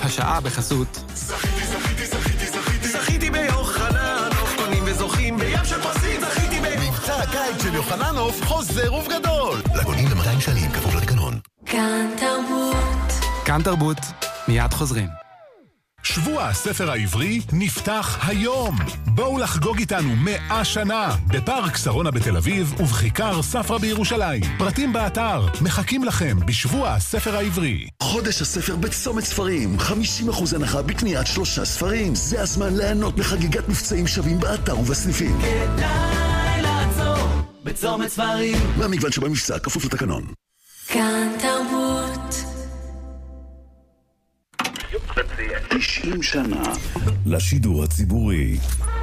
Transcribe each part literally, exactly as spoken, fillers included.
השעה בחסות זכיתי, זכיתי, זכיתי, זכיתי זכיתי ביוחננוף, קונים וזוכים בים של פרסים. זכיתי מבצע הקיץ של יוחננוף חוזר ובגדול, לקונים ב-מאתיים שקלים כפוף לתקנון. כאן תרבות. כאן תרבות, מיד חוזרים. שבוע הספר העברי נפתח היום. בואו לחגוג איתנו מאה שנה בפארק שרונה בתל אביב ובכיכר ספרא בירושלים. פרטים באתר, מחכים לכם בשבוע הספר העברי. חודש הספר בצומת ספרים, חמישים אחוז הנחה בקניית שלושה ספרים. זה הזמן ליהנות מחגיגת מבצעים שווים באתר ובסניפים. כדאי לעצור בצומת ספרים. מהמגוון שבמבצע כפוף לתקנון. כאן תרבות. תשעים שנה לשידור הציבורי.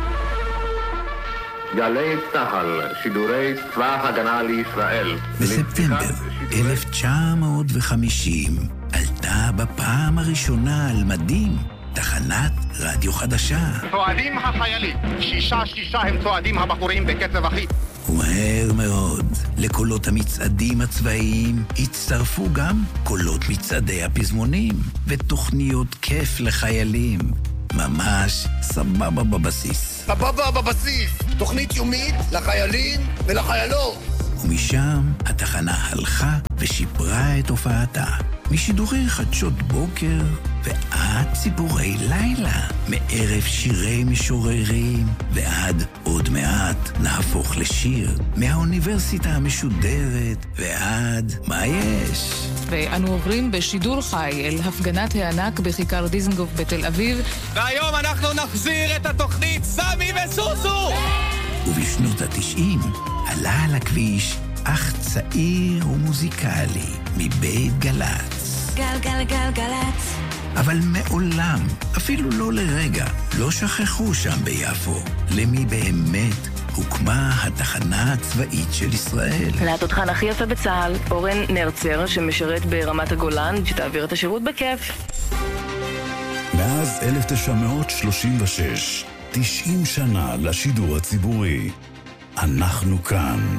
גלי צהל, שידורי צבא הגנה לישראל. בספטמבר אלף תשע מאות וחמישים עלתה בפעם הראשונה על מדים תחנת רדיו חדשה. צועדים החיילים, שישה שישה הם צועדים הבחורים בקצב אחיד. ומהר מאוד לקולות המצעדים הצבאיים הצטרפו גם קולות מצעדי הפזמונים ותוכניות כיף לחיילים. ממש סבבה בבסיס. סבבה בבסיס, תוכנית יומית לחיילים ולחיילות. ומשם התחנה הלכה ושיפרה את הופעתה. משידורי חדשות בוקר ועד ציפורי לילה, מערב שירי משוררים ועד עוד מעט נהפוך לשיר, מהאוניברסיטה המשודרת ועד מה יש. ואנו עוברים בשידור חי אל הפגנת הענק בכיכר דיזנגוף בתל אביב, והיום אנחנו נחזיר את התוכנית סמי וסוסו. ובשנות התשעים עלה על הכביש אך צעיר ומוזיקלי מבית גלץ. גל גל גל גלץ. אבל מעולם, אפילו לא לרגע, לא שכחו שם ביפו למי באמת הוקמה התחנה הצבאית של ישראל. התותחן הכי יפה בצה"ל, אורן נרצר, שמשרת ברמת הגולן, שתעביר את השירות בכיף. מאז אלף תשע מאות שלושים ושש, תשעים שנה לשידור הציבורי. אנחנו כאן.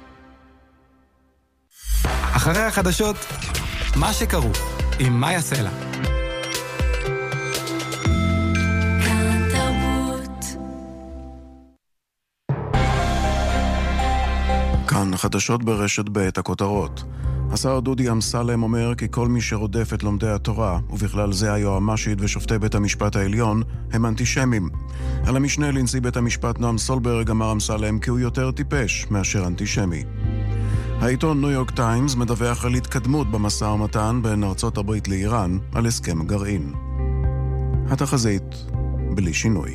אחרי החדשות, מה שקרו עם מאיה סלע. כאן תרבות. כאן חדשות ברשת ב' הכותרות. השר דודי אמסלם אומר כי כל מי שרודף את לומדי התורה, ובכלל זה היועמ"שית ושופטי בית המשפט העליון, הם אנטישמים. על המשנה לנשיא בית המשפט נועם סולברג אמר אמסלם כי הוא יותר טיפש מאשר אנטישמי. העיתון ניו יורק טיימס מדווח על התקדמות במשא ומתן בין ארצות הברית לאיראן על הסכם גרעין. התחזית בלי שינוי.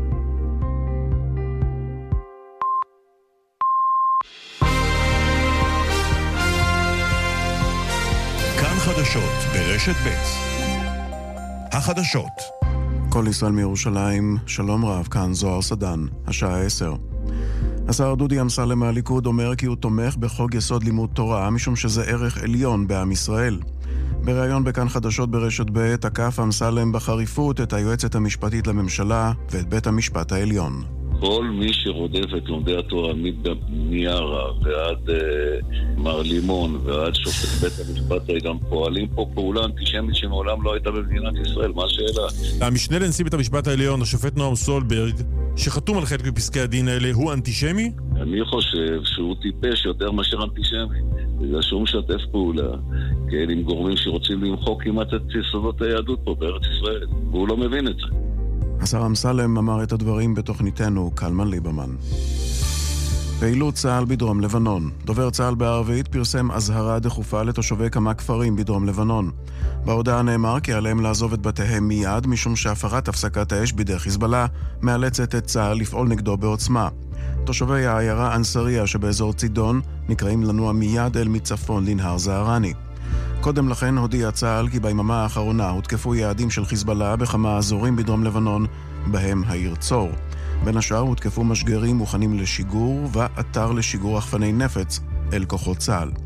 כאן חדשות ברשת ב'. החדשות. כל ישראל מירושלים, שלום רב, כאן זוהר סדן, השעה עשר. השר דודי אמסלם מהליכוד אומר כי הוא תומך בחוק יסוד לימוד תורה, משום שזה ערך עליון בעם ישראל. בריאיון בכאן חדשות ברשת ב' תקף אמסלם בחריפות את היועצת המשפטית לממשלה ואת בית המשפט העליון. כל מי שרודף את לומדי התורה ממיארה ועד uh, מר לימון ועד שופט בית המשפט העליון פועלים פה פעולה אנטישמית שמעולם לא הייתה במדינת ישראל. מה השאלה? המשנה לנשיא בית המשפט העליון, השופט נועם סולברג, שחתום על חלק מפסקי הדין האלה, הוא אנטישמי? אני חושב שהוא טיפש יותר מאשר אנטישמי, בגלל שהוא משתף פעולה כן, עם גורמים שרוצים למחוק כמעט את יסודות היהדות פה בארץ ישראל, והוא לא מבין את זה. השר אמסלם אמר את הדברים בתוכניתנו קלמן ליברמן. פעילות צה"ל בדרום לבנון. דובר צה"ל בערבית פרסם אזהרה דחופה לתושבי כמה כפרים בדרום לבנון. בהודעה נאמר כי עליהם לעזוב את בתיהם מיד, משום שהפרת הפסקת האש בידי חיזבאללה מאלצת את צה"ל לפעול נגדו בעוצמה. תושבי העיירה אנסריה שבאזור צידון נקראים לנוע מיד אל מצפון לנהר זהרני. קודם לכן הודיע צה"ל כי ביממה האחרונה הותקפו יעדים של חיזבאללה בכמה אזורים בדרום לבנון, בהם העיר צור. בין השאר הותקפו משגרים מוכנים לשיגור ואתר לשיגור רחפני נפץ אל כוחות צה"ל.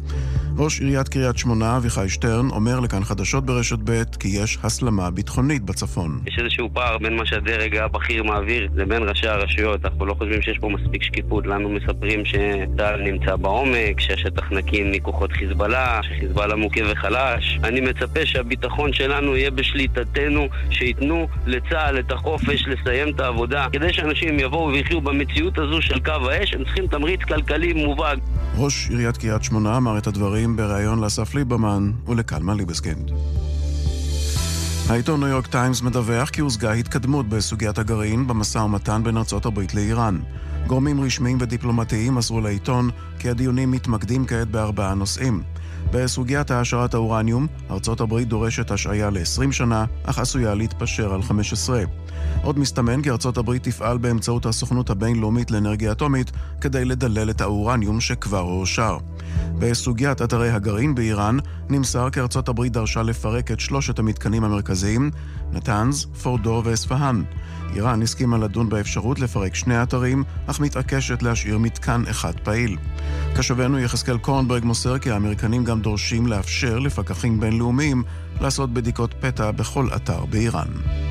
ראש עיריית קריית שמונה, אביחי שטרן, אומר לכאן חדשות ברשת ב' כי יש הסלמה ביטחונית בצפון. יש איזשהו פער בין מה שהדרג הבכיר מעביר לבין ראשי הרשויות. אנחנו לא חושבים שיש פה מספיק שקיפות. לנו מספרים שצה"ל נמצא בעומק, שהשטח נקי מכוחות חיזבאללה, שחיזבאללה מוכה וחלש. אני מצפה שהביטחון שלנו יהיה בשליטתנו, שיתנו לצה"ל את החופש לסיים את העבודה. כדי שאנשים יבואו ויחיו במציאות הזו של קו האש, הם צריכים תמריץ כלכלי מובהק. ראש עיריית קריית שמונה אמר את הדברים בריאיון לאסף ליברמן ולקלמן ליבסקינד. העיתון ניו יורק טיימס מדווח כי הושגה התקדמות בסוגיית הגרעין במשא ומתן בין ארצות הברית לאיראן. גורמים רשמיים ודיפלומטיים מסרו לעיתון כי הדיונים מתמקדים כעת בארבעה נושאים. בסוגיית העשרת האורניום, ארצות הברית דורשת השעיה ל-עשרים שנה, אך עשויה להתפשר על חמש עשרה. עוד מסתמן כי ארצות הברית תפעל באמצעות הסוכנות הבינלאומית לאנרגיה אטומית כדי לדלל את האורניום שכבר הועשר. בסוגיית אתרי הגרעין באיראן נמסר כי ארצות הברית דרשה לפרק את שלושת המתקנים המרכזיים, נתנז, פורדו ואספהאן. איראן הסכימה לדון באפשרות לפרק שני אתרים, אך מתעקשת להשאיר מתקן אחד פעיל. כשבנו יחזקאל קורנברג מוסר כי האמריקנים גם דורשים לאפשר לפקחים בינלאומיים לעשות בדיקות פתע בכל אתר באיראן.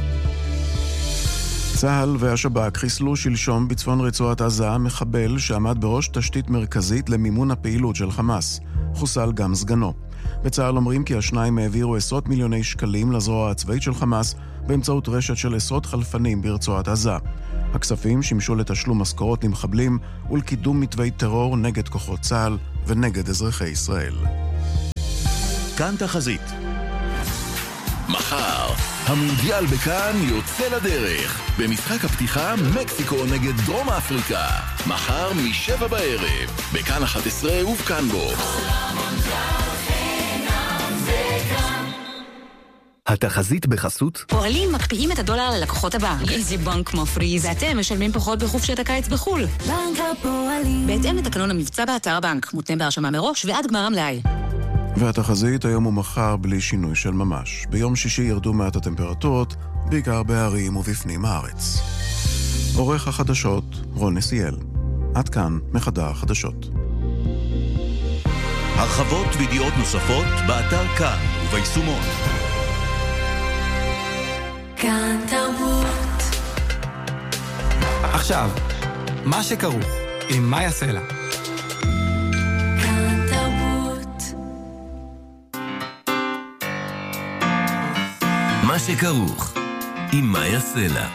צה"ל והשב"כ חיסלו שלשום בצפון רצועת עזה מחבל שעמד בראש תשתית מרכזית למימון הפעילות של חמאס. חוסל גם סגנו. בצה"ל אומרים כי השניים העבירו עשרות מיליוני שקלים לזרוע הצבאית של חמאס באמצעות רשת של עשרות חלפנים ברצועת עזה. הכספים שימשו לתשלום משכורות למחבלים ולקידום מתווי טרור נגד כוחות צה"ל ונגד אזרחי ישראל. כאן תחזית. מחר, המונדיאל בכאן יוצא לדרך. במשחק הפתיחה, מקסיקו נגד דרום אפריקה. מחר משבע בערב, בכאן אחת עשרה ובכאן בו. התחזית בחסות פועלים מקפיאים את הדולר ללקוחות הבנק. איזה בנק מפריז, ואתם משלמים פחות בחופשת הקיץ בחול. בנק הפועלים. בהתאם לתקנון המבצע באתר הבנק, מותנה בהרשמה מראש ועד גמר המלאי. והתחזית היום ומחר בלי שינוי של ממש. ביום שישי ירדו מעט הטמפרטורות, בעיקר בערים ובפנים הארץ. עורך החדשות רון נסיאל. עד כאן מחדר החדשות. הרחבות וידיעות נוספות באתר כאן וביישומון. כאן תרבות. עכשיו, מה שכרוך עם מאיה סלע. כאן תרבות. מה שכרוך עם מאיה סלע.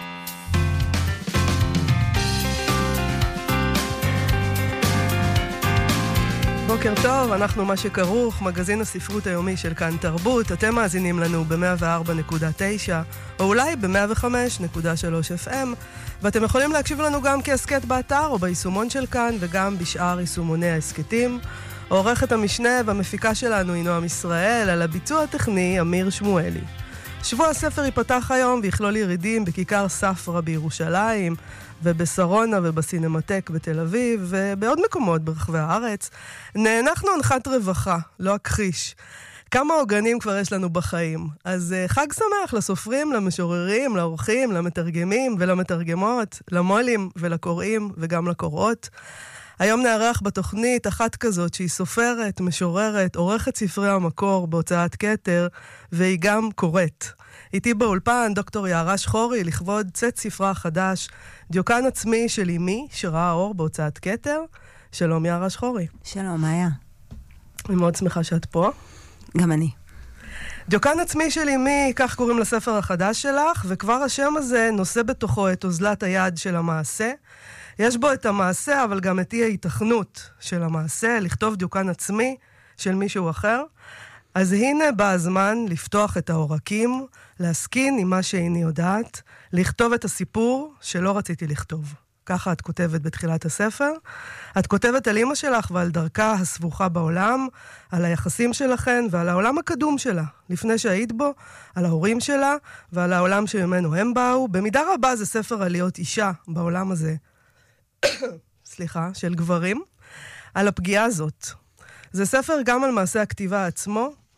בוקר טוב, אנחנו מה שכרוך, מגזין הספרות היומי של כאן תרבות. אתם מאזינים לנו ב-מאה וארבע נקודה תשע או אולי ב-מאה וחמש נקודה שלוש אף אם, ואתם יכולים להקשיב לנו גם כעסקט באתר או ביישומון של כאן וגם בשאר יישומוני העסקטים. עורכת המשנה והמפיקה שלנו היא נועם ישראל, על הביצוע הטכני אמיר שמואלי. שבוע הספר ייפתח היום ויכלול ירידים בכיכר ספרא בירושלים ובסרונה ובסינמטק בתל אביב ובעוד מקומות ברחבי הארץ. נאנחנו הנחת רווחה, לא הכחיש. כמה עוגנים כבר יש לנו בחיים. אז חג שמח לסופרים, למשוררים, לאורחים, למתרגמים ולמתרגמות, למולים ולקוראים וגם לקוראות. היום נערך בתוכנית אחת כזאת שהיא סופרת, משוררת, עורכת ספרי המקור בהוצאת כתר, והיא גם קוראת. איתי באולפן דוקטור יערה שחורי לכבוד צאת ספרה החדש, דיוקן עצמי של אמי, שראה אור בהוצאת כתר. שלום יערה שחורי. שלום, מאיה. אני מאוד שמחה שאת פה. גם אני. דיוקן עצמי של אמי, כך קוראים לספר החדש שלך, וכבר השם הזה נושא בתוכו את אוזלת היד של המעשה. יש בו את המעשה, אבל גם את אי ההיתכנות של המעשה, לכתוב דיוקן עצמי של מישהו אחר. אז הנה בא הזמן לפתוח את העורקים, להסכין עם מה שאיני יודעת, לכתוב את הסיפור שלא רציתי לכתוב. ככה את כותבת בתחילת הספר. את כותבת על אמא שלך ועל דרכה הסבוכה בעולם, על היחסים שלכן ועל העולם הקדום שלה, לפני שהיית בו, על ההורים שלה ועל העולם שממנו הם באו. במידה רבה זה ספר על להיות אישה בעולם הזה, סליחה, של גברים, על הפגיעה הזאת. זה ספר גם על מעשה הכתיבה עצמו,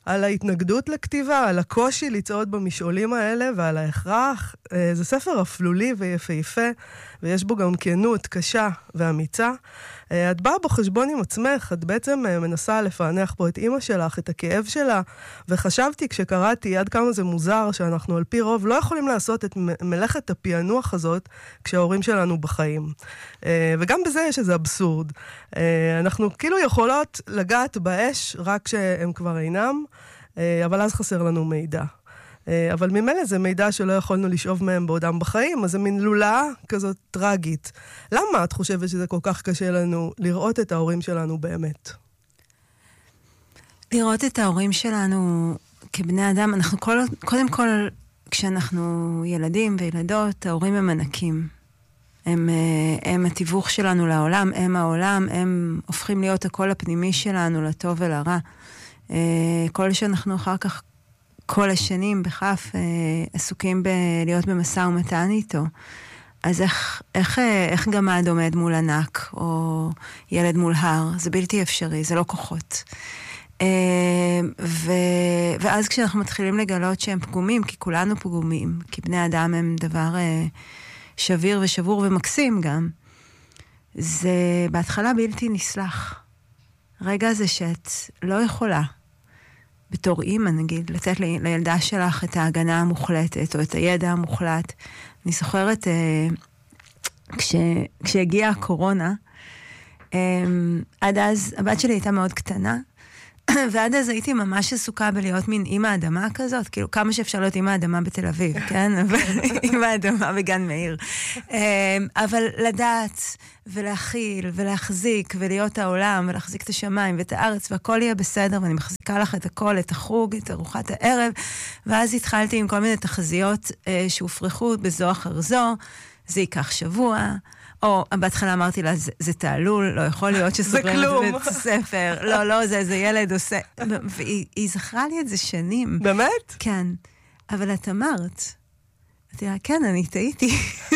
על ההתנגדות לכתיבה, על הקושי לצעוד במשעולים האלה ועל ההכרח. זה ספר אפלולי ויפהפה, ויש בו גם כנות קשה ואמיצה. את באה בו חשבון עם עצמך, את בעצם מנסה לפענח פה את אמא שלך, את הכאב שלה, וחשבתי כשקראתי עד כמה זה מוזר שאנחנו על פי רוב לא יכולים לעשות את מלאכת הפענוח הזאת כשההורים שלנו בחיים. וגם בזה יש איזה אבסורד. אנחנו כאילו יכולות לגעת באש רק כשהם כבר אינם, אבל אז חסר לנו מידע. אבל ממילא זה מידע שלא יכולנו לשאוב מהם בעודם בחיים, אז זה מין לולאה כזאת טרגית. למה את חושבת שזה כל כך קשה לנו לראות את ההורים שלנו באמת? לראות את ההורים שלנו כבני אדם, אנחנו כל, קודם כל, כשאנחנו ילדים וילדות, ההורים הם ענקים. הם, הם התיווך שלנו לעולם, הם העולם, הם הופכים להיות הקול הפנימי שלנו, לטוב ולרע. כל שאנחנו אחר כך כל השנים בכף אה, עסוקים בלהיות במשא ומתן איתו. אז איך, איך, איך גמד עומד מול ענק, או ילד מול הר? זה בלתי אפשרי, זה לא כוחות. אה, ו, ואז כשאנחנו מתחילים לגלות שהם פגומים, כי כולנו פגומים, כי בני אדם הם דבר אה, שביר ושבור ומקסים גם, זה בהתחלה בלתי נסלח. רגע זה שאת לא יכולה, בתור אימא, נגיד, לתת לילדה שלך את ההגנה המוחלטת, או את הידע המוחלט. אני זוכרת, אה, כש, כשהגיעה הקורונה, אה, עד אז, הבת שלי הייתה מאוד קטנה, ועד אז הייתי ממש עסוקה בלהיות מין אימא אדמה כזאת, כאילו כמה שאפשר להיות אימא אדמה בתל אביב, כן? אבל אימא אדמה בגן מאיר. אבל לדעת ולהכיל ולהחזיק ולהיות העולם ולהחזיק את השמיים ואת הארץ והכל יהיה בסדר, ואני מחזיקה לך את הכל, את החוג, את ארוחת הערב, ואז התחלתי עם כל מיני תחזיות שהופרחו בזו אחר זו, זה ייקח שבוע, או בהתחלה אמרתי לה, זה, זה תעלול, לא יכול להיות שסוגרים את הספר. לא, לא, זה איזה ילד עושה. והיא זכרה לי את זה שנים. באמת? כן. אבל את אמרת. אמרתי לה, כן, אני טעיתי.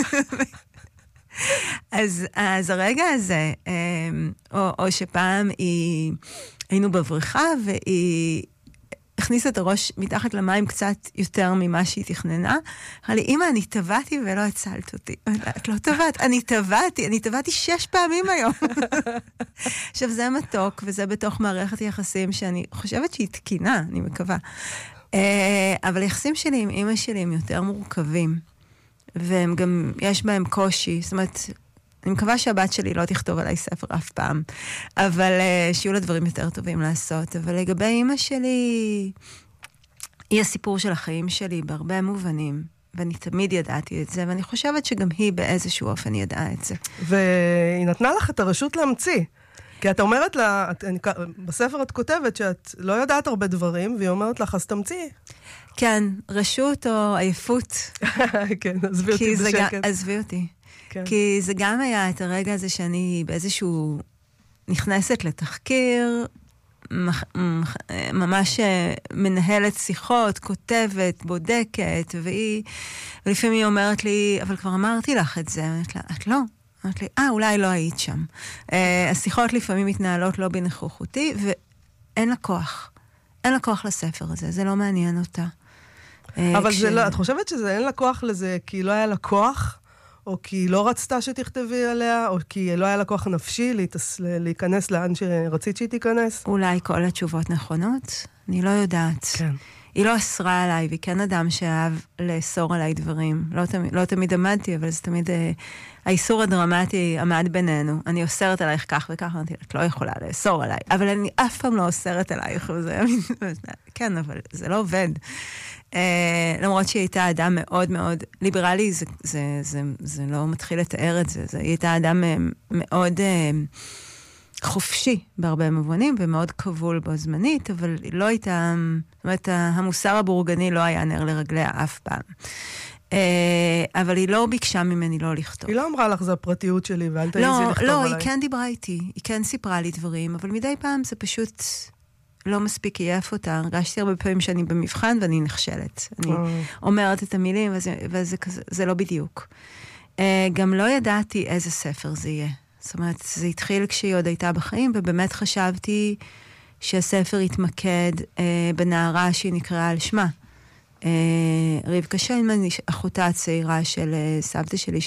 אז, אז הרגע הזה, או, או שפעם היא, היינו בבריכה, והיא הכניסה את הראש מתחת למים קצת יותר ממה שהיא תכננה. אמרה לי, אמא, אני טבעתי ולא הצלת אותי. את לא טבעת, אני טבעתי, אני טבעתי שש פעמים היום. עכשיו, זה מתוק, וזה בתוך מערכת יחסים שאני חושבת שהיא תקינה, אני מקווה. אבל היחסים שלי עם אמא שלי הם יותר מורכבים, והם גם, יש בהם קושי, זאת אומרת, אני מקווה שהבת שלי לא תכתוב עליי ספר אף פעם, אבל uh, שיהיו לה דברים יותר טובים לעשות. אבל לגבי אמא שלי, היא הסיפור של החיים שלי בהרבה מובנים, ואני תמיד ידעתי את זה, ואני חושבת שגם היא באיזשהו אופן ידעה את זה. והיא נתנה לך את הרשות להמציא. כי את אומרת לה, את, אני, בספר את כותבת שאת לא יודעת הרבה דברים, והיא אומרת לך, אז תמציא. כן, רשות או עייפות. כן, עזבי אותי בשקט. עזבי אותי. כי זה גם היה את הרגע הזה שאני באיזשהו נכנסת לתחקיר, ממש מנהלת שיחות, כותבת, בודקת, והיא, ולפעמים היא אומרת לי, אבל כבר אמרתי לך את זה. אמרת לה, את לא. אמרת לי, אה, אולי לא היית שם. השיחות לפעמים מתנהלות לא בנוכחותי, ואין לה כוח. אין לה כוח לספר הזה, זה לא מעניין אותה. אבל זה לא, את חושבת שזה אין לה כוח לזה כי לא היה לה כוח? או כי היא לא רצתה שתכתבי עליה, או כי לא היה לה כוח נפשי להתס... להיכנס לאן שרצית שהיא תיכנס? אולי כל התשובות נכונות? אני לא יודעת. כן. היא לא אסרה עליי, והיא כן אדם שאהב לאסור עליי דברים. לא תמיד, לא תמיד עמדתי, אבל זה תמיד... אה, האיסור הדרמטי עמד בינינו. אני אוסרת עלייך כך וכך, אמרתי, את לא יכולה לאסור עליי, אבל אני אף פעם לא אוסרת עלייך. וזה, כן, אבל זה לא עובד. Uh, למרות שהיא הייתה אדם מאוד מאוד ליברלי, זה, זה, זה, זה לא מתחיל לתאר את זה, זה היא הייתה אדם מאוד uh, חופשי בהרבה מובנים, ומאוד כבול בו זמנית, אבל היא לא הייתה, זאת אומרת, המוסר הבורגני לא היה נר לרגליה אף פעם. Uh, אבל היא לא ביקשה ממני לא לכתוב. היא לא אמרה לך, זה הפרטיות שלי, ואל תעיזי לא, לכתוב לא, עליי. היא כן דיברה איתי, היא כן סיפרה לי דברים, אבל מדי פעם זה פשוט... לא מספיק עייף אותה, הרגשתי הרבה פעמים שאני במבחן ואני נכשלת. אני אומרת את המילים וזה, וזה כזה, זה לא בדיוק. גם לא ידעתי איזה ספר זה יהיה. זאת אומרת, זה התחיל כשהיא עוד הייתה בחיים, ובאמת חשבתי שהספר התמקד אה, בנערה שהיא נקראה על שמה. אה, רבקה שיינמן, אחותה הצעירה של אה, סבתא שלי,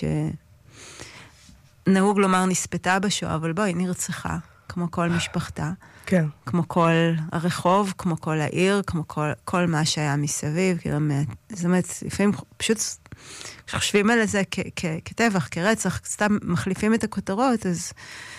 שנהוג לומר נספתה בשואה, אבל בואי, נרצחה, כמו כל משפחתה. כן. כמו כל הרחוב, כמו כל העיר, כמו כל, כל מה שהיה מסביב. כאילו, זאת אומרת, לפעמים פשוט, כשחושבים על זה כ- כ- כטבח, כרצח, סתם מחליפים את הכותרות, אז,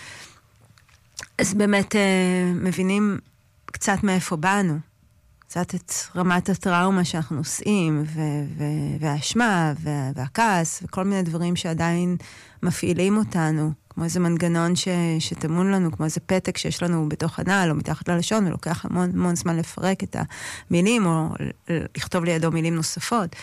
אז באמת אה, מבינים קצת מאיפה באנו. קצת את רמת הטראומה שאנחנו נושאים, ו- ו- והאשמה, ו- והכעס, וכל מיני דברים שעדיין מפעילים אותנו. כמו איזה מנגנון ש, שתמון לנו, כמו איזה פתק שיש לנו בתוך הנעל או מתחת ללשון, ולוקח המון, המון זמן לפרק את המילים, או לכתוב לידו מילים נוספות.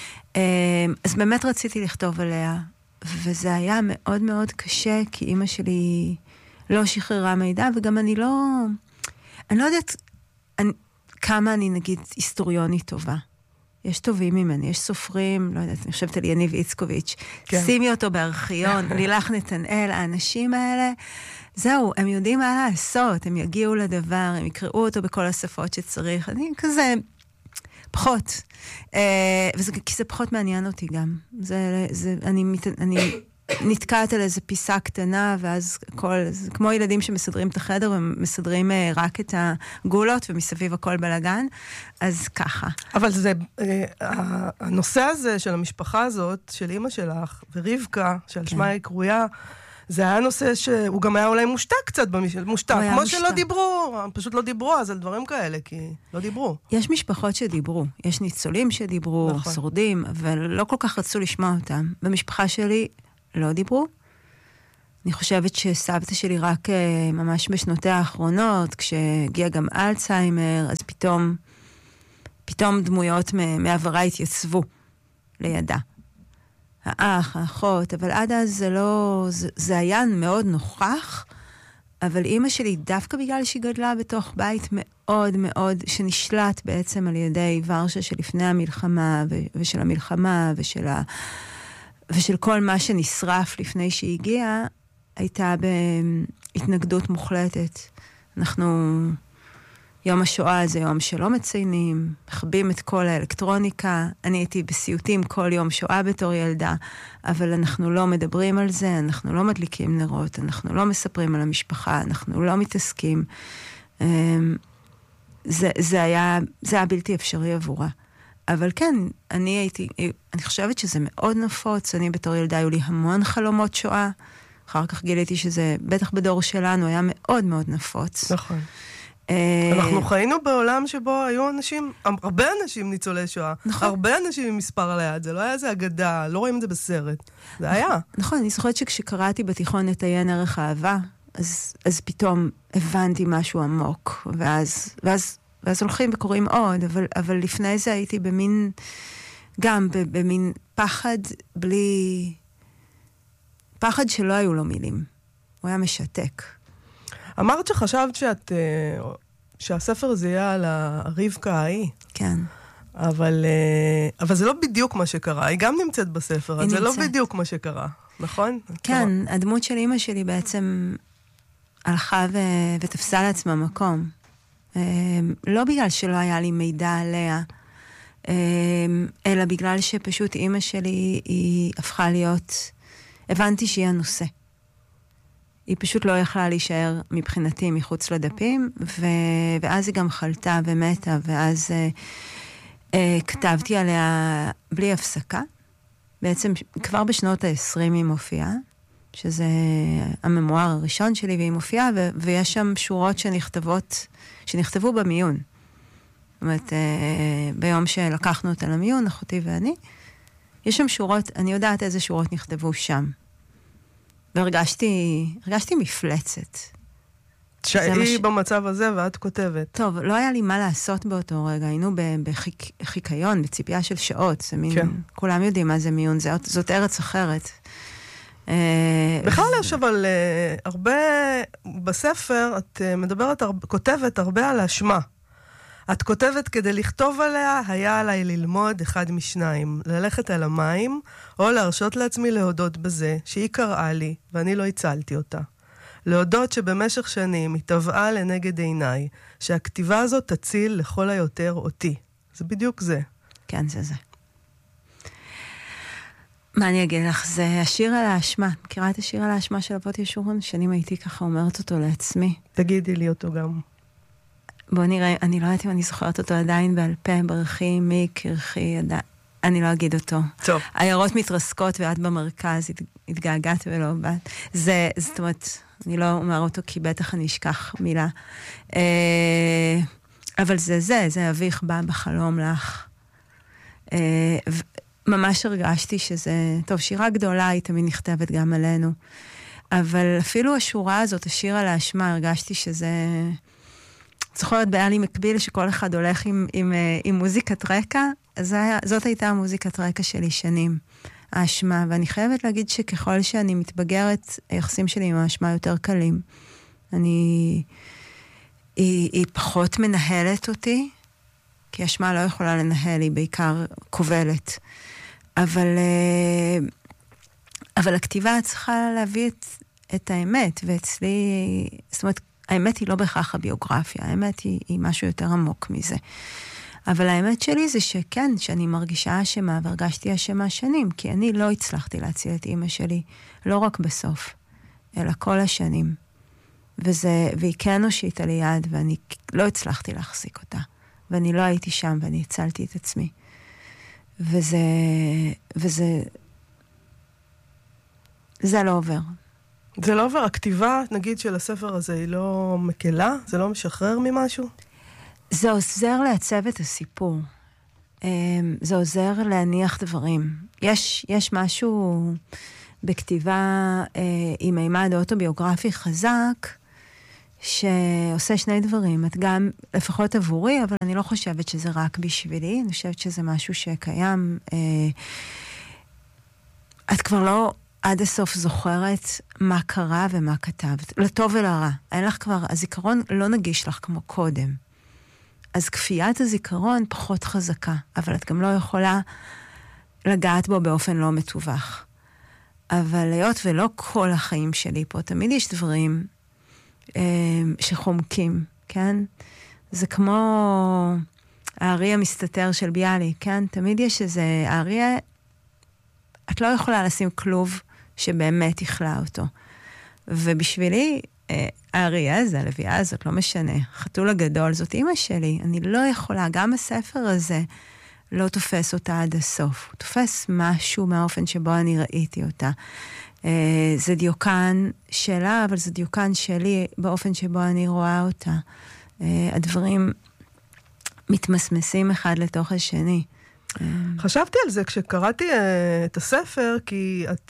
אז באמת רציתי לכתוב עליה, וזה היה מאוד מאוד קשה, כי אמא שלי לא שחררה מידע, וגם אני לא, אני לא יודעת אני, כמה אני נגיד היסטוריונית טובה. יש טובים ממני, יש סופרים, לא יודעת, אני חושבת על יניב איצקוביץ', כן. שימי אותו בארכיון, לילך נתנאל, האנשים האלה, זהו, הם יודעים מה לעשות, הם יגיעו לדבר, הם יקראו אותו בכל השפות שצריך, אני כזה פחות, אה, וזה, כי זה פחות מעניין אותי גם, זה, זה, אני, אני נתקעת על איזו פיסה קטנה, ואז כל, זה כמו ילדים שמסדרים את החדר, ומסדרים אה, רק את הגולות, ומסביב הכל בלגן, אז ככה. אבל זה, אה, הנושא הזה של המשפחה הזאת, של אמא שלך, ורבקה, שעל שמה היא קרויה, זה היה נושא שהוא גם היה אולי מושתק קצת, מושתק, כמו מושתק. שלא דיברו, פשוט לא דיברו אז על דברים כאלה, כי לא דיברו. יש משפחות שדיברו, יש ניצולים שדיברו, נכון. שורדים, אבל לא כל כך רצו לשמוע אותם. במשפחה שלי לא דיברו. אני חושבת שסבתא שלי רק ממש בשנותיה האחרונות, כשהגיע גם אלצהיימר, אז פתאום, פתאום דמויות מעברה התייצבו לידה. האח, האחות, אבל עד אז זה לא, זה, זה היה מאוד נוכח, אבל אימא שלי, דווקא בגלל שהיא גדלה בתוך בית מאוד מאוד, שנשלט בעצם על ידי ורשה שלפני המלחמה, ו, ושל המלחמה, ושל ה... ושל כל מה שנשרף לפני שהיא הגיעה, הייתה בהתנגדות מוחלטת. אנחנו, יום השואה זה יום שלא מציינים, מחבים את כל האלקטרוניקה, אני הייתי בסיוטים כל יום שואה בתור ילדה, אבל אנחנו לא מדברים על זה, אנחנו לא מדליקים נרות, אנחנו לא מספרים על המשפחה, אנחנו לא מתעסקים. זה, זה היה, זה היה בלתי אפשרי עבורה. אבל כן, אני הייתי, אני חושבת שזה מאוד נפוץ, אני בתור ילדה היו לי המון חלומות שואה, אחר כך גיליתי שזה, בטח בדור שלנו, היה מאוד מאוד נפוץ. נכון. אנחנו חיינו בעולם שבו היו אנשים, הרבה אנשים ניצולי שואה, הרבה אנשים עם מספר על היד, זה לא היה איזה אגדה, לא רואים את זה בסרט, זה היה. נכון, אני זוכרת שכשקראתי בתיכון את עיין ערך אהבה, אז פתאום הבנתי משהו עמוק, ואז, ואז, ואז הולכים וקוראים עוד, אבל, אבל לפני זה הייתי במין, גם במין פחד בלי, פחד שלא היו לו מילים. הוא היה משתק. אמרת שחשבת שאת, שהספר הזה יהיה על הרבקה ההיא. כן. אבל, אבל זה לא בדיוק מה שקרה. היא גם נמצאת בספר, אז זה לא בדיוק מה שקרה, נכון? כן, הדמות של אמא שלי בעצם הלכה ו... ותפסה לעצמה מקום. לא בגלל שלא היה לי מידע עליה, אלא בגלל שפשוט אמא שלי היא הפכה להיות, הבנתי שהיא הנושא. היא פשוט לא יכלה להישאר מבחינתי מחוץ לדפים, ו... ואז היא גם חלתה ומתה, ואז אה, אה, כתבתי עליה בלי הפסקה. בעצם כבר בשנות ה-עשרים היא מופיעה, שזה הממואר הראשון שלי, והיא מופיעה, ו... ויש שם שורות שנכתבות, שנכתבו במיון. זאת אומרת, אה, ביום שלקחנו אותה למיון, אחותי ואני, יש שם שורות, אני יודעת איזה שורות נכתבו שם. והרגשתי, הרגשתי מפלצת. שהיא במצב הזה ואת כותבת. טוב, לא היה לי מה לעשות באותו רגע. היינו בחיקיון, בציפייה של שעות. זה מין, כן. כולם יודעים מה זה מיון, זאת, זאת ארץ אחרת. בכלל יש אבל הרבה, בספר את מדברת, כותבת הרבה על האשמה. את כותבת כדי לכתוב עליה, היה עליי ללמוד אחד משניים, ללכת על המים, או להרשות לעצמי להודות בזה, שהיא קראה לי, ואני לא הצלתי אותה. להודות שבמשך שנים היא טבעה לנגד עיניי, שהכתיבה הזאת תציל לכל היותר אותי. זה בדיוק זה. כן, זה זה. מה אני אגיד לך? זה השיר על האשמה. מכירה את השיר על האשמה של אבות ישורון? שנים הייתי ככה אומרת אותו לעצמי. תגידי לי אותו גם. בוא נראה, אני לא יודעת אם אני זוכרת אותו עדיין בעל פה, ברכי, מי, קרחי, עדיין. אני לא אגיד אותו. טוב. העיירות מתרסקות ואת במרכז, התגעגעת ולא באת. זה, זאת אומרת, אני לא אומר אותו כי בטח אני אשכח מילה. אבל זה זה, זה אביך בא בחלום לך. ממש הרגשתי שזה, טוב, שירה גדולה היא תמיד נכתבת גם עלינו. אבל אפילו השורה הזאת, השיר על האשמה, הרגשתי שזה... זוכרת באלי מקביל שכל אחד הולך עם, עם, עם מוזיקת רקע, אז היה, זאת הייתה המוזיקת רקע שלי שנים, האשמה, ואני חייבת להגיד שככל שאני מתבגרת, היחסים שלי עם האשמה יותר קלים. אני, היא, היא פחות מנהלת אותי, כי האשמה לא יכולה לנהל, היא בעיקר כובלת. אבל, אבל הכתיבה צריכה להביא את, את האמת, ואצלי, זאת אומרת, האמת היא לא בהכרח הביוגרפיה, האמת היא, היא משהו יותר עמוק מזה. אבל האמת שלי זה שכן, שאני מרגישה אשמה, והרגשתי אשמה שנים, כי אני לא הצלחתי להציל את אמא שלי, לא רק בסוף, אלא כל השנים. וזה, והיא כן הושיטה לי יד, ואני לא הצלחתי להחזיק אותה. ואני לא הייתי שם, ואני הצלתי את עצמי. וזה, וזה, זה לא עובר. זה לא עובר, הכתיבה, נגיד, של הספר הזה היא לא מקלה? זה לא משחרר ממשהו? זה עוזר לעצב את הסיפור. זה עוזר להניח דברים. יש, יש משהו בכתיבה עם מימד אוטוביוגרפי חזק, שעושה שני דברים. את גם, לפחות עבורי, אבל אני לא חושבת שזה רק בשבילי, אני חושבת שזה משהו שקיים. את כבר לא עד הסוף זוכרת מה קרה ומה כתבת. לטוב ולרע. אין לך כבר, הזיכרון לא נגיש לך כמו קודם. אז כפיית הזיכרון פחות חזקה, אבל את גם לא יכולה לגעת בו באופן לא מתווך. אבל להיות ולא כל החיים שלי פה, תמיד יש דברים אה, שחומקים, כן? זה כמו הארי המסתתר של ביאליק, כן? תמיד יש איזה הארי, את לא יכולה לשים כלוב שבאמת יכלה אותו. ובשבילי, האריה הזה, הלוויה הזאת, לא משנה. חתול הגדול, זאת אמא שלי. אני לא יכולה, גם הספר הזה לא תופס אותה עד הסוף. הוא תופס משהו מהאופן שבו אני ראיתי אותה. זה דיוקן שלה, אבל זה דיוקן שלי באופן שבו אני רואה אותה. הדברים מתמסמסים אחד לתוך השני. חשבתי על זה כשקראתי את הספר, כי את...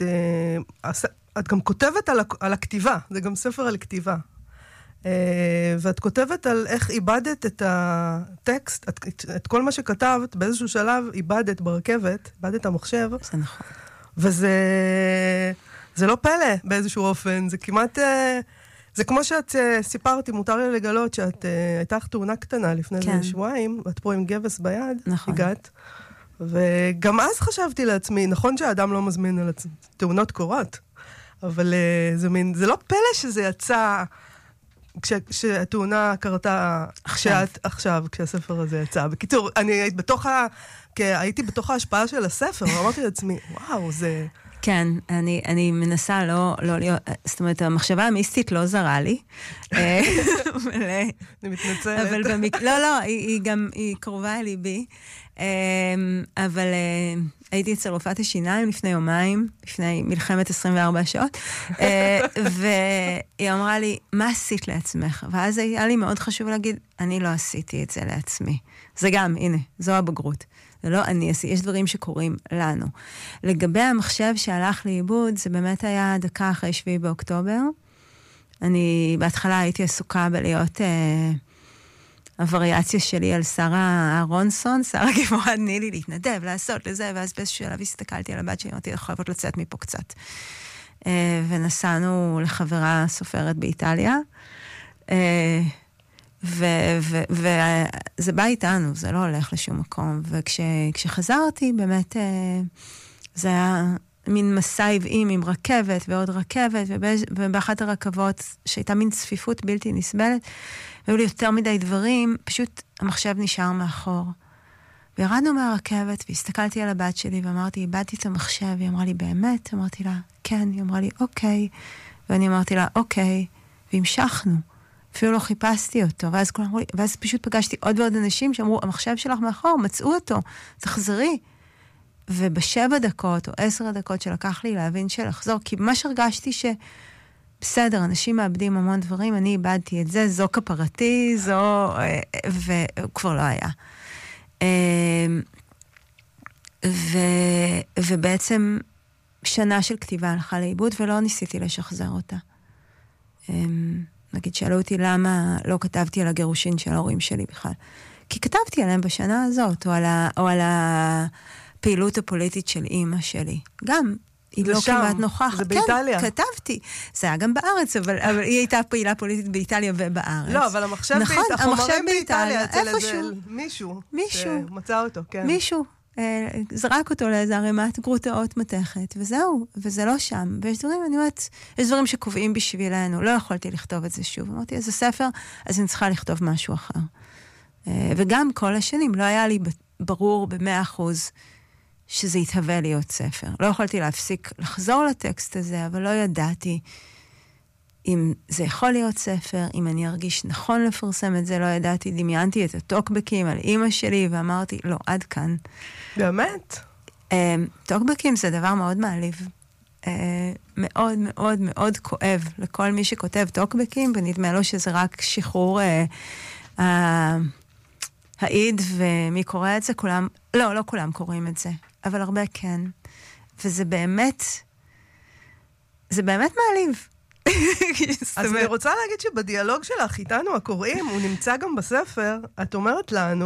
את גם כותבת על, על הכתיבה, זה גם ספר על כתיבה. Uh, ואת כותבת על איך איבדת את הטקסט, את, את, את כל מה שכתבת, באיזשהו שלב איבדת ברכבת, איבדת המחשב. זה נכון. וזה זה לא פלא באיזשהו אופן, זה כמעט, uh, זה כמו שאת uh, סיפרתי, מותר לי לגלות שאת, uh, הייתה לך תאונה קטנה לפני כן. איזה שבועיים, ואת פה עם גבס ביד, נכון. הגעת. וגם אז חשבתי לעצמי, נכון שהאדם לא מזמין על תאונות קורות, אבל זה מין, זה לא פלא שזה יצא כשהתאונה קרתה עכשיו, עכשיו, כשהספר הזה יצא. בקיצור, אני הייתי בתוך ה... הייתי בתוך ההשפעה של הספר, ואמרתי לעצמי, וואו, זה... כן, אני, אני מנסה לא, לא להיות... זאת אומרת, המחשבה המיסטית לא זרה לי. אני מתנצלת. אבל במק... לא, לא, היא, היא גם, היא קרובה אל ליבי. אבל הייתי אצל רופאת השיניים לפני יומיים, לפני מלחמת עשרים וארבע שעות, והיא אמרה לי, מה עשית לעצמך? ואז היה לי מאוד חשוב להגיד, אני לא עשיתי את זה לעצמי. זה גם, הנה, זו הבגרות. זה לא אני עשיתי, יש דברים שקורים לנו. לגבי המחשב שהלך לאיבוד, זה באמת היה דקה אחרי שביעי באוקטובר. אני בהתחלה הייתי עסוקה בלהיות... הווריאציה שלי על שרה אהרונסון, שרה גיבורה נילי, להתנדב, לעשות לזה, ואז באיזשהו שלב הסתכלתי על הבת שלי, אמרתי, אנחנו חייבות לצאת מפה קצת. ונסענו לחברה סופרת באיטליה, וזה בא איתנו, זה לא הולך לשום מקום, וכשחזרתי, באמת, זה היה מין מסע עבעים עם רכבת ועוד רכבת, ובאחת הרכבות שהייתה מין צפיפות בלתי נסבלת, והיו לי יותר מדי דברים, פשוט המחשב נשאר מאחור. וירדנו מהרכבת, והסתכלתי על הבת שלי, ואמרתי, איבדתי את המחשב, היא אמרה לי, באמת? אמרתי לה, כן, היא אמרה לי, אוקיי. ואני אמרתי לה, אוקיי, והמשכנו. אפילו לא חיפשתי אותו, ואז, ואז פשוט פגשתי עוד ועוד אנשים שאמרו, המחשב שלך מאחור, מצאו אותו, תחזרי. ובשבע דקות, או עשר דקות שלקח לי להבין שלחזור, כי ממש הרגשתי שבסדר, אנשים מאבדים המון דברים, אני איבדתי את זה, זו כפרתי, זו, וכבר לא היה. ו, ובעצם שנה של כתיבה הלכה לאיבוד, ולא ניסיתי לשחזר אותה. נגיד, שאלו אותי למה לא כתבתי על הגירושין של ההורים שלי בכלל. כי כתבתי עליהם בשנה הזאת, או על, ה, או על הפעילות הפוליטית של אימא שלי. גם, היא לא שם, כמעט נוכחת. זה באיטליה. כן, כתבתי. זה היה גם בארץ, אבל, אבל היא הייתה פעילה פוליטית באיטליה ובארץ. לא, אבל המחשב נכון, באיטליה, החומרים באיטליה, אצל איזה מישהו. מישהו. שמצא אותו, כן. מישהו. זרק אותו לאיזה ערימת גרוטאות מתכת, וזהו, וזה לא שם. ויש דברים, אני אומרת, יש דברים שקובעים בשבילנו, לא יכולתי לכתוב את זה שוב. אמרתי, איזה ספר, אז אני צריכה לכתוב משהו אחר. וגם כל השנים, לא היה לי ברור במאה אחוז שזה יתהווה להיות ספר. לא יכולתי להפסיק לחזור לטקסט הזה, אבל לא ידעתי אם זה יכול להיות ספר, אם אני ארגיש נכון לפרסם את זה, לא ידעתי, דמיינתי את הטוקבקים על אמא שלי, ואמרתי, לא, עד כאן. באמת? טוקבקים זה דבר מאוד מעליב. מאוד מאוד מאוד כואב לכל מי שכותב טוקבקים, ונדמה לו שזה רק שחרור העיד, ומי קורא את זה, כולם, לא, לא כולם קוראים את זה, אבל הרבה כן. וזה באמת, זה באמת מעליב. אז אני רוצה להגיד שבדיאלוג שלך איתנו הקוראים, הוא נמצא גם בספר, את אומרת לנו,